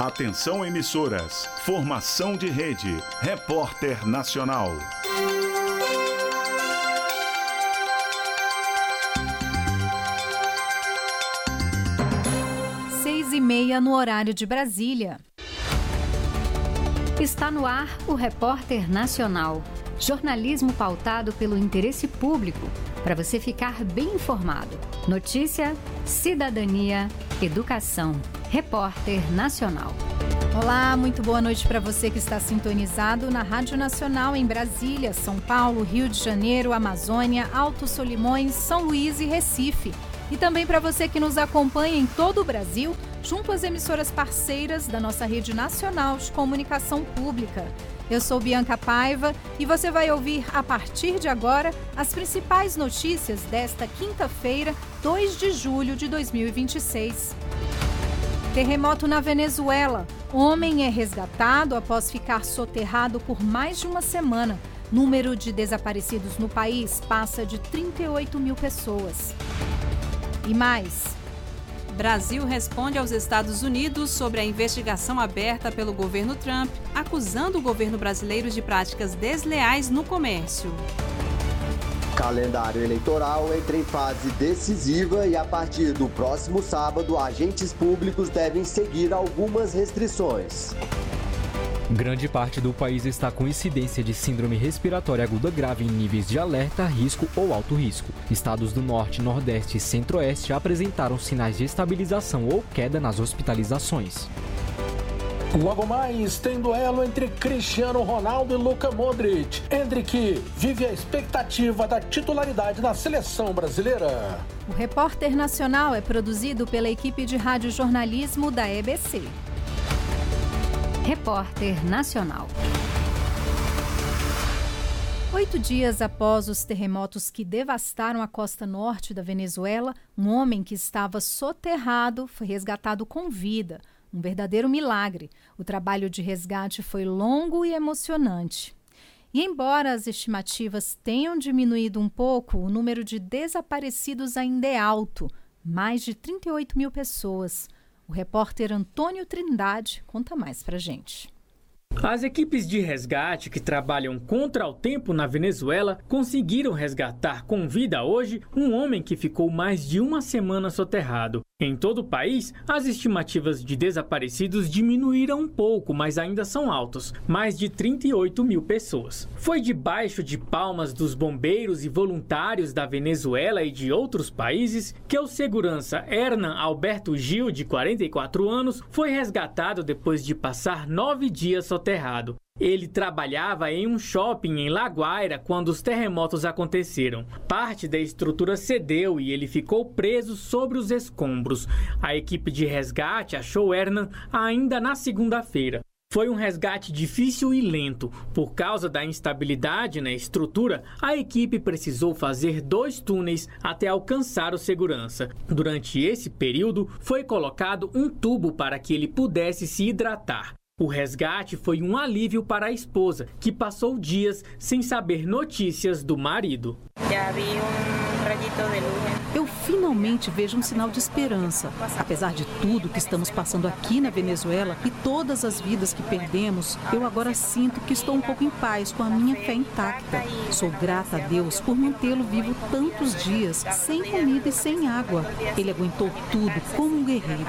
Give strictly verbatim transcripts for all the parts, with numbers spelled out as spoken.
Atenção emissoras, formação de rede, Repórter Nacional. Seis e meia no horário de Brasília. Está no ar o Repórter Nacional. Jornalismo pautado pelo interesse público, para você ficar bem informado. Notícia, cidadania, educação. Repórter Nacional. Olá, muito boa noite para você que está sintonizado na Rádio Nacional em Brasília, São Paulo, Rio de Janeiro, Amazônia, Alto Solimões, São Luís e Recife. E também para você que nos acompanha em todo o Brasil, junto às emissoras parceiras da nossa rede nacional de comunicação pública. Eu sou Bianca Paiva e você vai ouvir a partir de agora as principais notícias desta quinta-feira, dois de julho de dois mil e vinte e seis. Terremoto na Venezuela. Homem é resgatado após ficar soterrado por mais de uma semana. Número de desaparecidos no país passa de trinta e oito mil pessoas. E mais. Brasil responde aos Estados Unidos sobre a investigação aberta pelo governo Trump, acusando o governo brasileiro de práticas desleais no comércio. Calendário eleitoral entra em fase decisiva e a partir do próximo sábado, agentes públicos devem seguir algumas restrições. Grande parte do país está com incidência de síndrome respiratória aguda grave em níveis de alerta, risco ou alto risco. Estados do Norte, Nordeste e Centro-Oeste apresentaram sinais de estabilização ou queda nas hospitalizações. Logo mais, tem duelo entre Cristiano Ronaldo e Luka Modric. Endrick vive a expectativa da titularidade na seleção brasileira. O Repórter Nacional é produzido pela equipe de radiojornalismo da E B C. Repórter Nacional. Oito dias após os terremotos que devastaram a costa norte da Venezuela, um homem que estava soterrado foi resgatado com vida. Um verdadeiro milagre. O trabalho de resgate foi longo e emocionante. E embora as estimativas tenham diminuído um pouco, o número de desaparecidos ainda é alto. Mais de trinta e oito mil pessoas. O repórter Antônio Trindade conta mais pra gente. As equipes de resgate que trabalham contra o tempo na Venezuela conseguiram resgatar com vida hoje um homem que ficou mais de uma semana soterrado. Em todo o país, as estimativas de desaparecidos diminuíram um pouco, mas ainda são altos, mais de trinta e oito mil pessoas. Foi debaixo de palmas dos bombeiros e voluntários da Venezuela e de outros países que o segurança Hernan Alberto Gil, de quarenta e quatro anos, foi resgatado depois de passar nove dias soterrado. Ele trabalhava em um shopping em La Guaira quando os terremotos aconteceram. Parte da estrutura cedeu e ele ficou preso sobre os escombros. A equipe de resgate achou Hernan ainda na segunda-feira. Foi um resgate difícil e lento. Por causa da instabilidade na estrutura, a equipe precisou fazer dois túneis até alcançar o segurança. Durante esse período, foi colocado um tubo para que ele pudesse se hidratar. O resgate foi um alívio para a esposa, que passou dias sem saber notícias do marido. Eu finalmente vejo um sinal de esperança. Apesar de tudo que estamos passando aqui na Venezuela e todas as vidas que perdemos, eu agora sinto que estou um pouco em paz com a minha fé intacta. Sou grata a Deus por mantê-lo vivo tantos dias, sem comida e sem água. Ele aguentou tudo como um guerreiro.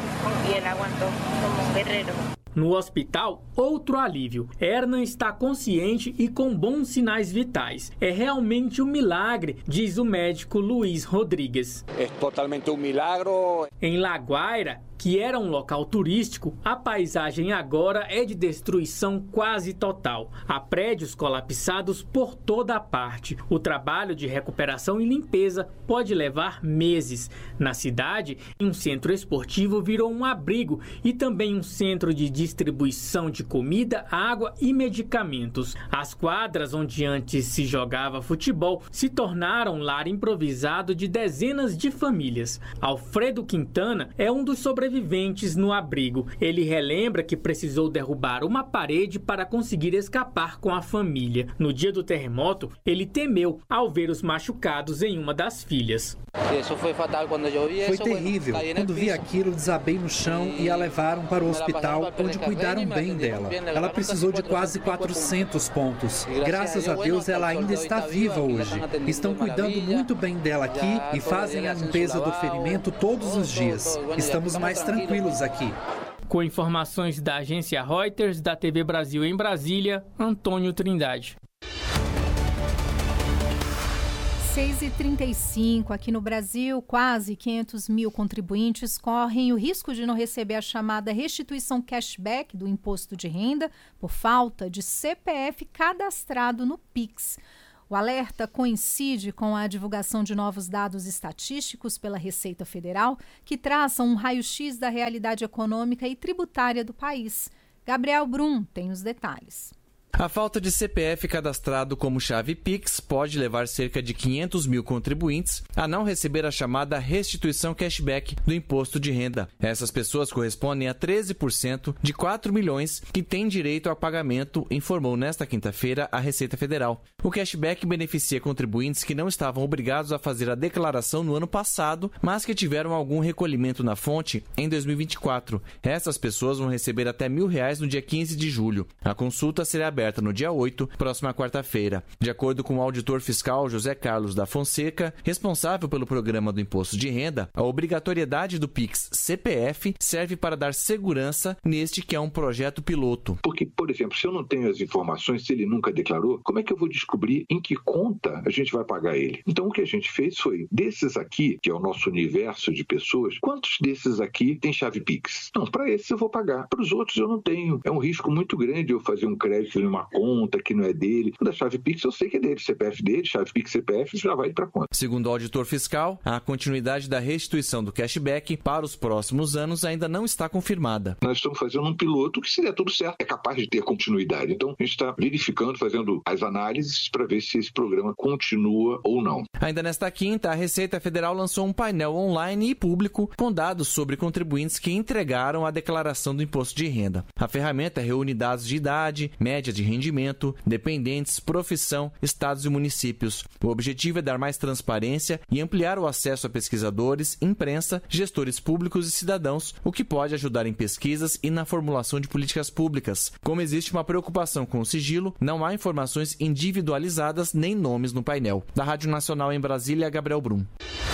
No hospital, outro alívio. Hernan está consciente e com bons sinais vitais. É realmente um milagre, diz o médico Luiz Rodrigues. É totalmente um milagre. Em La Guaira, que era um local turístico, a paisagem agora é de destruição quase total. Há prédios colapsados por toda a parte. O trabalho de recuperação e limpeza pode levar meses. Na cidade, um centro esportivo virou um abrigo e também um centro de distribuição de comida, água e medicamentos. As quadras onde antes se jogava futebol se tornaram lar improvisado de dezenas de famílias. Alfredo Quintana é um dos sobreviventes no abrigo. Ele relembra que precisou derrubar uma parede para conseguir escapar com a família. No dia do terremoto, ele temeu ao ver os machucados em uma das filhas. Foi terrível. Quando vi aquilo, desabei no chão e a levaram para o hospital, onde cuidaram bem dela. Ela precisou de quase quatrocentos pontos. Graças a Deus, ela ainda está viva hoje. Estão cuidando muito bem dela aqui e fazem a limpeza do ferimento todos os dias. Estamos mais tranquilos aqui. Com informações da agência Reuters, da T V Brasil em Brasília, Antônio Trindade. seis e trinta e cinco, aqui no Brasil, quase quinhentos mil contribuintes correm o risco de não receber a chamada restituição cashback do imposto de renda por falta de C P F cadastrado no Pix. O alerta coincide com a divulgação de novos dados estatísticos pela Receita Federal, que traçam um raio-x da realidade econômica e tributária do país. Gabriel Brum tem os detalhes. A falta de C P F cadastrado como chave Pix pode levar cerca de quinhentos mil contribuintes a não receber a chamada restituição cashback do imposto de renda. Essas pessoas correspondem a treze por cento de quatro milhões que têm direito ao pagamento, informou nesta quinta-feira a Receita Federal. O cashback beneficia contribuintes que não estavam obrigados a fazer a declaração no ano passado, mas que tiveram algum recolhimento na fonte em dois mil e vinte e quatro. Essas pessoas vão receber até mil reais no dia quinze de julho. A consulta será aberta no dia oito, próxima quarta-feira. De acordo com o auditor fiscal José Carlos da Fonseca, responsável pelo programa do Imposto de Renda, a obrigatoriedade do Pix C P F serve para dar segurança neste que é um projeto piloto. Porque, por exemplo, se eu não tenho as informações, se ele nunca declarou, como é que eu vou descobrir em que conta a gente vai pagar ele? Então, o que a gente fez foi, desses aqui, que é o nosso universo de pessoas, quantos desses aqui tem chave Pix? Não, para esses eu vou pagar. Para os outros eu não tenho. É um risco muito grande eu fazer um crédito numa conta que não é dele. Da chave Pix eu sei que é dele, C P F dele, chave Pix C P F já vai para a conta. Segundo o auditor fiscal, a continuidade da restituição do cashback para os próximos anos ainda não está confirmada. Nós estamos fazendo um piloto que, se der tudo certo, é capaz de ter continuidade. Então, a gente está verificando, fazendo as análises para ver se esse programa continua ou não. Ainda nesta quinta, a Receita Federal lançou um painel online e público com dados sobre contribuintes que entregaram a declaração do imposto de renda. A ferramenta reúne dados de idade, média de rendimento, dependentes, profissão, estados e municípios. O objetivo é dar mais transparência e ampliar o acesso a pesquisadores, imprensa, gestores públicos e cidadãos, o que pode ajudar em pesquisas e na formulação de políticas públicas. Como existe uma preocupação com o sigilo, não há informações individualizadas nem nomes no painel. Da Rádio Nacional em Brasília, Gabriel Brum.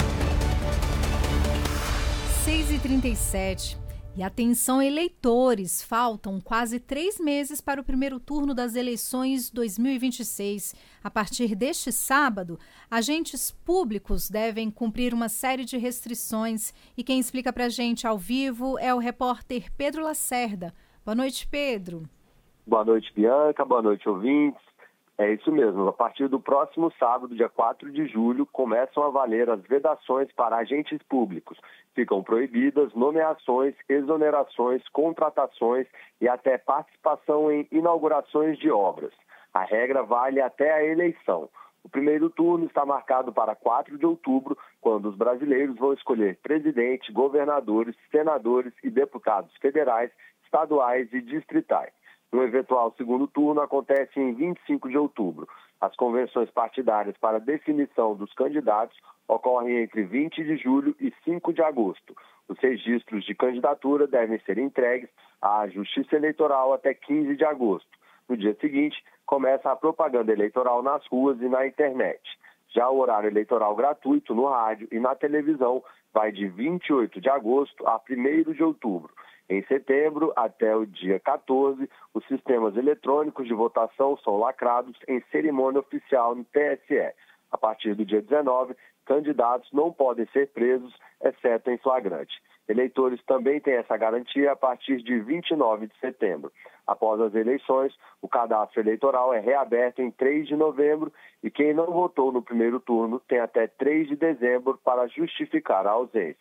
seis e trinta e sete. E atenção, eleitores, faltam quase três meses para o primeiro turno das eleições dois mil e vinte e seis. A partir deste sábado, agentes públicos devem cumprir uma série de restrições. E quem explica para a gente ao vivo é o repórter Pedro Lacerda. Boa noite, Pedro. Boa noite, Bianca. Boa noite, ouvintes. É isso mesmo. A partir do próximo sábado, dia quatro de julho, começam a valer as vedações para agentes públicos. Ficam proibidas nomeações, exonerações, contratações e até participação em inaugurações de obras. A regra vale até a eleição. O primeiro turno está marcado para quatro de outubro, quando os brasileiros vão escolher presidente, governadores, senadores e deputados federais, estaduais e distritais. O eventual segundo turno acontece em vinte e cinco de outubro. As convenções partidárias para definição dos candidatos ocorrem entre vinte de julho e cinco de agosto. Os registros de candidatura devem ser entregues à Justiça Eleitoral até quinze de agosto. No dia seguinte, começa a propaganda eleitoral nas ruas e na internet. Já o horário eleitoral gratuito no rádio e na televisão vai de vinte e oito de agosto a primeiro de outubro. Em setembro, até o dia quatorze, os sistemas eletrônicos de votação são lacrados em cerimônia oficial no T S E. A partir do dia dezenove, candidatos não podem ser presos, exceto em flagrante. Eleitores também têm essa garantia a partir de vinte e nove de setembro. Após as eleições, o cadastro eleitoral é reaberto em três de novembro e quem não votou no primeiro turno tem até três de dezembro para justificar a ausência.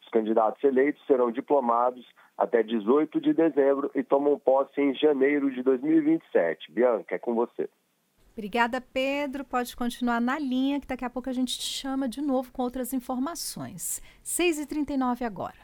Os candidatos eleitos serão diplomados até dezoito de dezembro e tomam posse em janeiro de dois mil e vinte e sete. Bianca, é com você. Obrigada, Pedro. Pode continuar na linha, que daqui a pouco a gente te chama de novo com outras informações. seis e trinta e nove agora.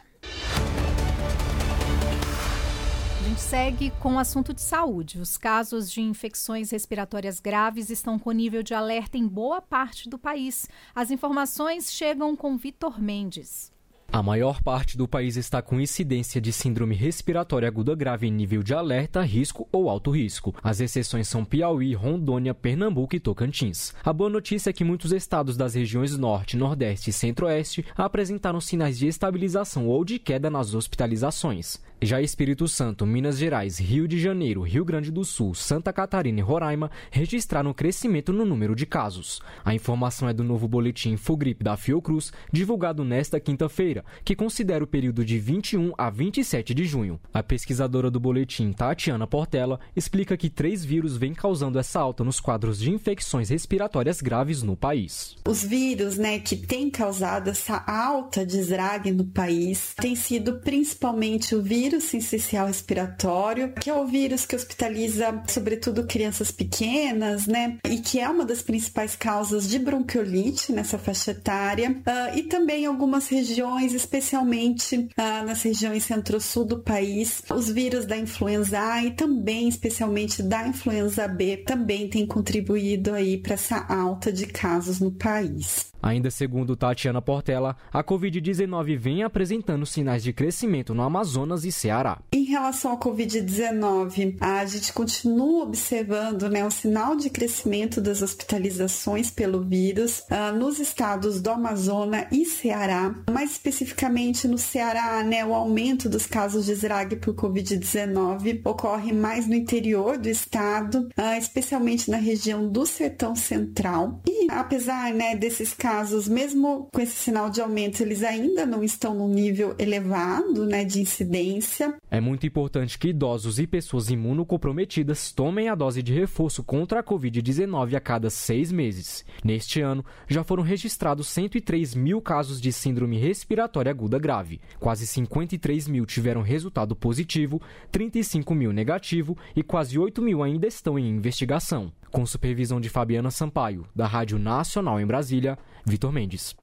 A gente segue com o assunto de saúde. Os casos de infecções respiratórias graves estão com nível de alerta em boa parte do país. As informações chegam com Vitor Mendes. A maior parte do país está com incidência de síndrome respiratória aguda grave em nível de alerta, risco ou alto risco. As exceções são Piauí, Rondônia, Pernambuco e Tocantins. A boa notícia é que muitos estados das regiões Norte, Nordeste e Centro-Oeste apresentaram sinais de estabilização ou de queda nas hospitalizações. Já Espírito Santo, Minas Gerais, Rio de Janeiro, Rio Grande do Sul, Santa Catarina e Roraima registraram crescimento no número de casos. A informação é do novo boletim Infogripe da Fiocruz, divulgado nesta quinta-feira, que considera o período de vinte e um a vinte e sete de junho. A pesquisadora do boletim, Tatiana Portela, explica que três vírus vêm causando essa alta nos quadros de infecções respiratórias graves no país. Os vírus, né, que têm causado essa alta de S R A G no país tem sido principalmente o vírus sincicial respiratório, que é o vírus que hospitaliza sobretudo crianças pequenas, né, e que é uma das principais causas de bronquiolite nessa faixa etária, uh, e também em algumas regiões, especialmente uh, nas regiões centro-sul do país, os vírus da influenza A e também, especialmente da influenza B, também têm contribuído aí para essa alta de casos no país. Ainda segundo Tatiana Portela, a covid dezenove vem apresentando sinais de crescimento no Amazonas e Ceará. Em relação à covid dezenove, a gente continua observando, né, um sinal de crescimento das hospitalizações pelo vírus uh, nos estados do Amazonas e Ceará. Mais especificamente no Ceará, né, o aumento dos casos de S R A G por covid dezenove ocorre mais no interior do estado, uh, especialmente na região do Sertão Central. E apesar, né, desses casos casos, mesmo com esse sinal de aumento, eles ainda não estão num nível elevado, né, de incidência. É muito importante que idosos e pessoas imunocomprometidas tomem a dose de reforço contra a covid dezenove a cada seis meses. Neste ano, já foram registrados cento e três mil casos de síndrome respiratória aguda grave. Quase cinquenta e três mil tiveram resultado positivo, trinta e cinco mil negativo e quase oito mil ainda estão em investigação. Com supervisão de Fabiana Sampaio, da Rádio Nacional em Brasília, Vitor Mendes.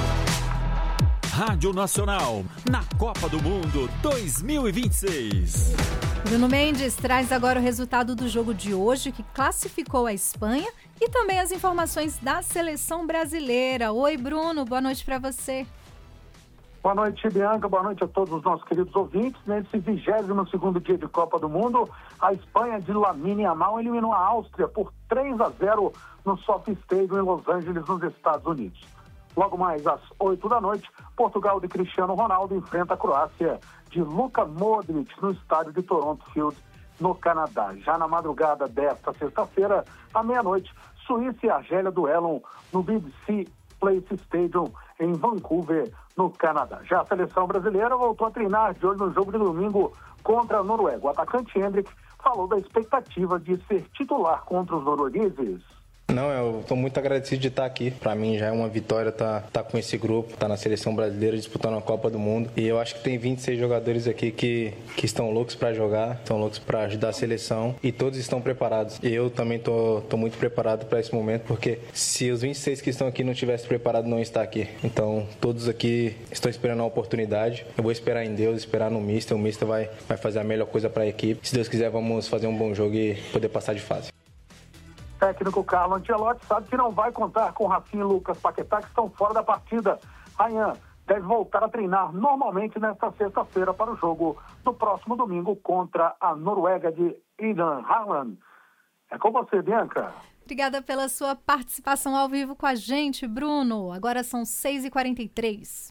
Rádio Nacional, na Copa do Mundo dois mil e vinte e seis. Bruno Mendes traz agora o resultado do jogo de hoje, que classificou a Espanha, e também as informações da seleção brasileira. Oi, Bruno, boa noite para você. Boa noite, Bianca. Boa noite a todos os nossos queridos ouvintes. Nesse vigésimo segundo dia de Copa do Mundo, a Espanha de Lamine Yamal eliminou a Áustria por três a zero no Sophie Stadium em Los Angeles, nos Estados Unidos. Logo mais às oito da noite, Portugal de Cristiano Ronaldo enfrenta a Croácia de Luka Modric no estádio de Toronto Field, no Canadá. Já na madrugada desta sexta-feira, à meia-noite, Suíça e Argélia duelam no B B C Place Stadium em Vancouver, no Canadá. Já a seleção brasileira voltou a treinar de olho no jogo de domingo contra a Noruega. O atacante Hendrick falou da expectativa de ser titular contra os noruegueses. Não, eu estou muito agradecido de estar aqui. Para mim já é uma vitória estar tá, tá com esse grupo, estar tá na seleção brasileira disputando a Copa do Mundo. E eu acho que tem vinte e seis jogadores aqui que, que estão loucos para jogar, estão loucos para ajudar a seleção e todos estão preparados. E eu também estou tô, tô muito preparado para esse momento, porque se os vinte e seis que estão aqui não tivessem preparado, não estar aqui. Então todos aqui estão esperando a oportunidade. Eu vou esperar em Deus, esperar no Mister. O Mister vai, vai fazer a melhor coisa para a equipe. Se Deus quiser, vamos fazer um bom jogo e poder passar de fase. O técnico Carlo Ancelotti sabe que não vai contar com Rafinha e Lucas Paquetá, que estão fora da partida. Rayan deve voltar a treinar normalmente nesta sexta-feira para o jogo do próximo domingo contra a Noruega de Eden Haaland. É com você, Bianca. Obrigada pela sua participação ao vivo com a gente, Bruno. Agora são seis e quarenta e três.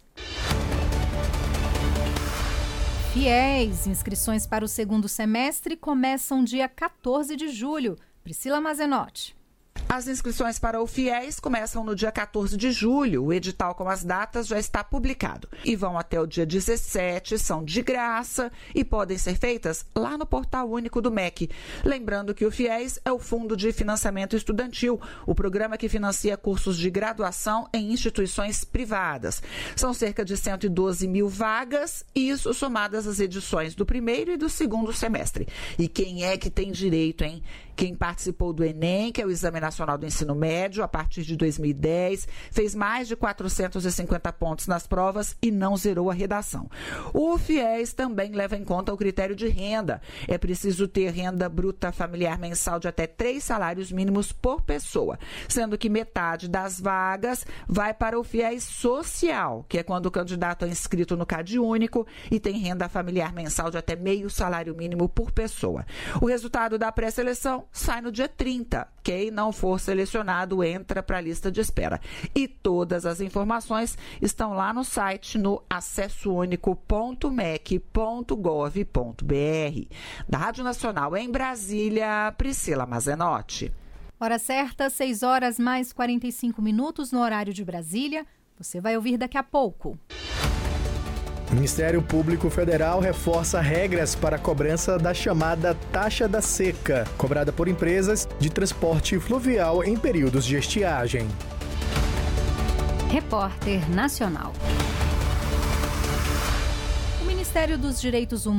Fiéis, inscrições para o segundo semestre começam dia quatorze de julho. Priscila Mazenotti. As inscrições para o FIES começam no dia quatorze de julho. O edital com as datas já está publicado e vão até o dia dezessete, são de graça e podem ser feitas lá no Portal Único do M E C. Lembrando que o FIES é o Fundo de Financiamento Estudantil, o programa que financia cursos de graduação em instituições privadas. São cerca de cento e doze mil vagas, isso somadas às edições do primeiro e do segundo semestre. E quem é que tem direito, hein? Quem participou do Enem, que é o Exame Nacional do Ensino Médio, a partir de dois mil e dez, fez mais de quatrocentos e cinquenta pontos nas provas e não zerou a redação. O FIES também leva em conta o critério de renda. É preciso ter renda bruta familiar mensal de até três salários mínimos por pessoa, sendo que metade das vagas vai para o FIES social, que é quando o candidato é inscrito no CadÚnico e tem renda familiar mensal de até meio salário mínimo por pessoa. O resultado da pré-seleção sai no dia trinta. Quem não for selecionado entra para a lista de espera. E todas as informações estão lá no site no acesso único ponto mec ponto gov ponto br. Da Rádio Nacional em Brasília, Priscila Mazenotti. Hora certa, seis horas mais quarenta e cinco minutos no horário de Brasília. Você vai ouvir daqui a pouco. O Ministério Público Federal reforça regras para a cobrança da chamada taxa da seca, cobrada por empresas de transporte fluvial em períodos de estiagem. Repórter Nacional. O Ministério dos Direitos Humanos